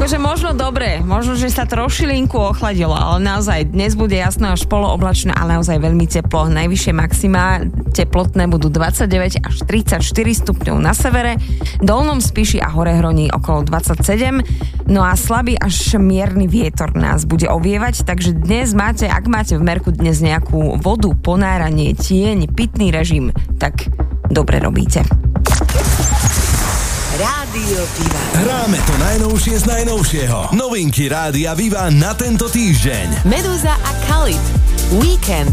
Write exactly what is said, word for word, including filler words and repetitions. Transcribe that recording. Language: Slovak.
Takže možno dobre, možno, že sa trošilinku ochladilo, ale naozaj dnes bude jasno až polooblačné, ale naozaj veľmi teplo. Najvyššie maxima teplotné budú dvadsaťdeväť až tridsaťštyri stupňov na severe, Dolnom Spiši a Horehroní okolo dvadsaťsedem, no a slabý až mierny vietor nás bude ovievať, takže dnes máte, ak máte v merku dnes nejakú vodu, ponáranie, tieň, pitný režim, tak dobre robíte. Rádio Viva. Hráme to najnovšie z najnovšieho. Novinky Rádia Viva na tento týždeň. Medúza a Khalid. Weekend.